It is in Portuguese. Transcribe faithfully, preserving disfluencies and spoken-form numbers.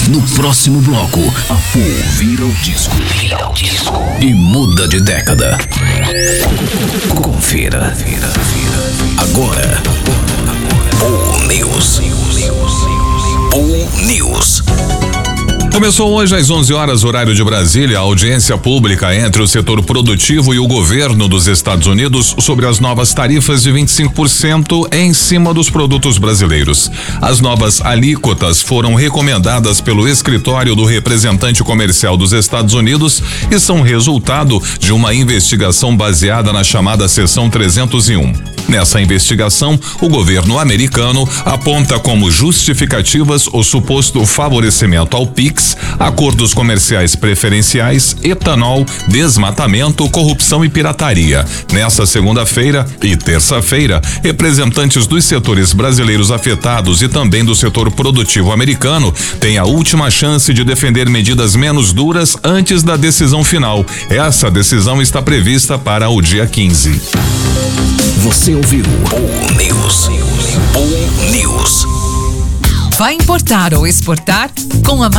No próximo bloco, a Pool vira o disco. Vira o disco. E muda de década. Confira. Agora, Pool News. Pool News. Começou hoje às onze horas, horário de Brasília, a audiência pública entre o setor produtivo e o governo dos Estados Unidos sobre as novas tarifas de vinte e cinco por cento em cima dos produtos brasileiros. As novas alíquotas foram recomendadas pelo escritório do representante comercial dos Estados Unidos e são resultado de uma investigação baseada na chamada Seção trezentos e um. Nessa investigação, o governo americano aponta como justificativas o suposto favorecimento ao Pix, acordos comerciais preferenciais, etanol, desmatamento, corrupção e pirataria. Nessa segunda-feira e terça-feira, representantes dos setores brasileiros afetados e também do setor produtivo americano têm a última chance de defender medidas menos duras antes da decisão final. Essa decisão está prevista para o dia quinze. Você ouviu Pool News. Pool News. Vai importar ou exportar? Com a